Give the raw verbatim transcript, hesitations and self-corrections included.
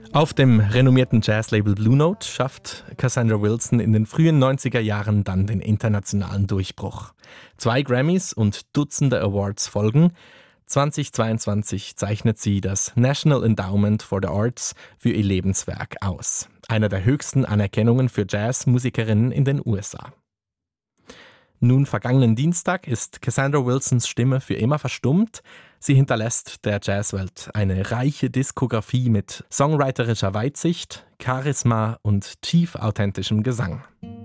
Auf dem renommierten Jazzlabel Blue Note schafft Cassandra Wilson in den frühen neunziger Jahren dann den internationalen Durchbruch. Zwei Grammys und Dutzende Awards folgen. zweitausendzweiundzwanzig zeichnet sie das National Endowment for the Arts für ihr Lebenswerk aus. Einer der höchsten Anerkennungen für Jazzmusikerinnen in den U S A. Nun vergangenen Dienstag ist Cassandra Wilsons Stimme für immer verstummt. Sie hinterlässt der Jazzwelt eine reiche Diskografie mit songwriterischer Weitsicht, Charisma und tief authentischem Gesang.